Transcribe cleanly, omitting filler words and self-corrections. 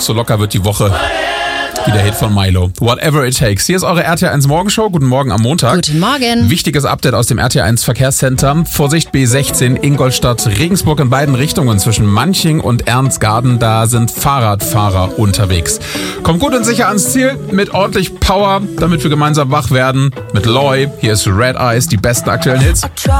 so locker wird die Woche. Wie der Hit von Milo. Whatever it takes. Hier ist eure RTL1 Morgenshow. Guten Morgen am Montag. Guten Morgen. Wichtiges Update aus dem RTL1 Verkehrscenter. Vorsicht B16 Ingolstadt, Regensburg in beiden Richtungen zwischen Manching und Ernstgarten. Da sind Fahrradfahrer unterwegs. Kommt gut und sicher ans Ziel mit ordentlich Power, damit wir gemeinsam wach werden. Mit Loy. Hier ist Red Eyes, die besten aktuellen Hits.